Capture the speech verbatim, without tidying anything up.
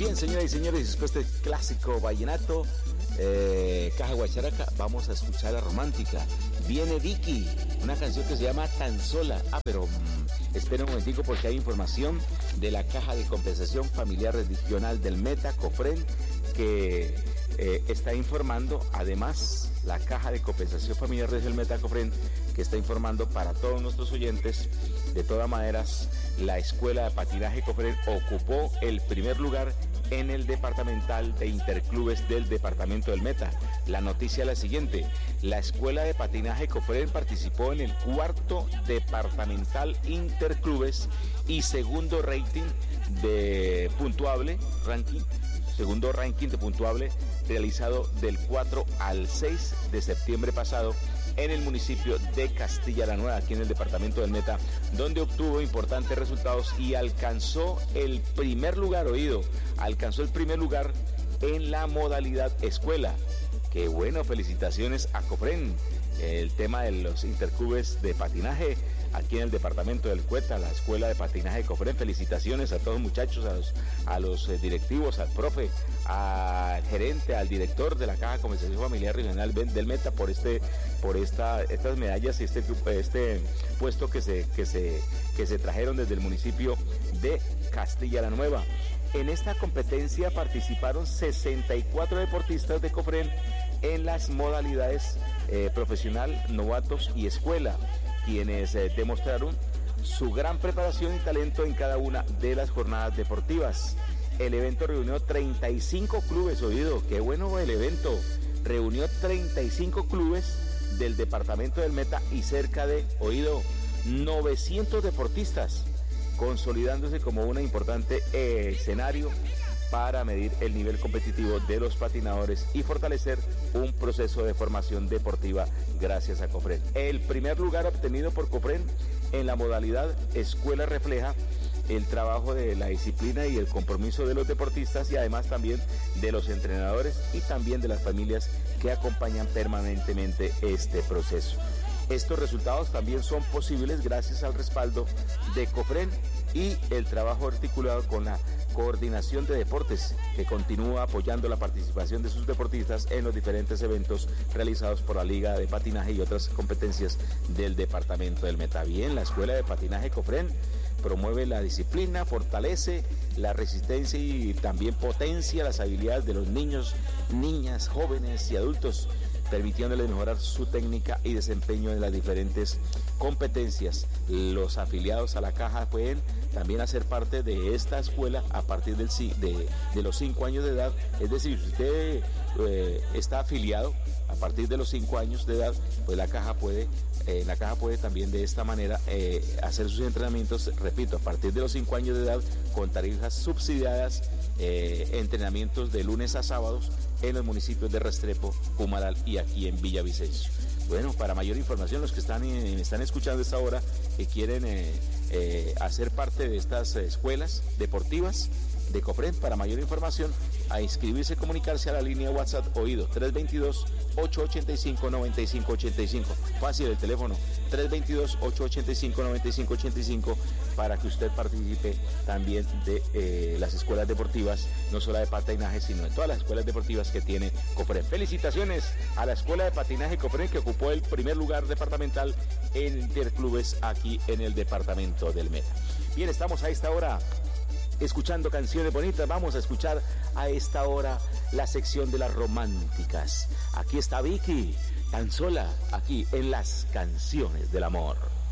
Bien, señoras y señores, después del clásico vallenato, eh, Caja Guacharaca, vamos a escuchar la romántica. Viene Vicky, una canción que se llama Tan Sola. Ah, pero mmm, espera un momentico porque hay información de la Caja de Compensación Familiar Regional del Meta, COFREN, que eh, está informando, además, la Caja de Compensación Familiar Regional Meta, COFREN, que está informando para todos nuestros oyentes. De todas maneras, la Escuela de Patinaje COFREN ocupó el primer lugar en el departamental de interclubes del departamento del Meta. La noticia es la siguiente: la Escuela de Patinaje COFREN participó en el cuarto departamental interclubes y segundo rating de puntuable, ranking, segundo ranking de puntuable realizado del cuatro al seis de septiembre pasado en el municipio de Castilla la Nueva, aquí en el departamento del Meta, donde obtuvo importantes resultados y alcanzó el primer lugar, oído, alcanzó el primer lugar en la modalidad escuela. Qué bueno, felicitaciones a COFREN. El tema de los interclubes de patinaje aquí en el departamento del Cueta, la Escuela de Patinaje COFREN. Felicitaciones a todos los muchachos, a los, a los eh, directivos, al profe, al gerente, al director de la Caja de Compensación Familiar Regional del Meta por este, por esta, estas medallas y este, este puesto que se, que se, que se trajeron desde el municipio de Castilla la Nueva. En esta competencia participaron sesenta y cuatro deportistas de COFREN en las modalidades eh, profesional, novatos y escuela, quienes eh, demostraron su gran preparación y talento en cada una de las jornadas deportivas. El evento reunió treinta y cinco clubes, oído, qué bueno el evento, reunió treinta y cinco clubes del departamento del Meta y cerca de, oído, novecientos deportistas, consolidándose como un importante eh, escenario para medir el nivel competitivo de los patinadores y fortalecer un proceso de formación deportiva gracias a COFREN. El primer lugar obtenido por COFREN en la modalidad escuela refleja el trabajo de la disciplina y el compromiso de los deportistas y además también de los entrenadores y también de las familias que acompañan permanentemente este proceso. Estos resultados también son posibles gracias al respaldo de COFREN y el trabajo articulado con la Coordinación de Deportes, que continúa apoyando la participación de sus deportistas en los diferentes eventos realizados por la Liga de Patinaje y otras competencias del departamento del Meta. Bien, la Escuela de Patinaje COFREN promueve la disciplina, fortalece la resistencia y también potencia las habilidades de los niños, niñas, jóvenes y adultos, permitiéndoles mejorar su técnica y desempeño en las diferentes competencias. Los afiliados a la Caja pueden también hacer parte de esta escuela a partir del, de, de los cinco años de edad. Es decir, si usted eh, está afiliado a partir de los cinco años de edad, pues la Caja puede, eh, la Caja puede también de esta manera eh, hacer sus entrenamientos, repito, a partir de los cinco años de edad, con tarifas subsidiadas, eh, entrenamientos de lunes a sábados en los municipios de Restrepo, Humaral y aquí en Villavicencio. Bueno, para mayor información, los que están, eh, están escuchando esta hora, que quieren eh, eh, hacer parte de estas eh, escuelas deportivas de COFREN, para mayor información, a inscribirse, comunicarse a la línea WhatsApp, oído, tres dos dos, ocho ocho cinco, nueve cinco ocho cinco. Fácil el teléfono, tres dos dos, ocho ocho cinco, nueve cinco ocho cinco, para que usted participe también de eh, las escuelas deportivas, no solo de patinaje, sino de todas las escuelas deportivas que tiene COFREN. Felicitaciones a la Escuela de Patinaje COFREN, que ocupó el primer lugar departamental en interclubes aquí en el departamento del Meta. Bien, estamos a esta hora escuchando canciones bonitas. Vamos a escuchar a esta hora la sección de las románticas. Aquí está Vicky, Tan Sola, aquí en las canciones del amor.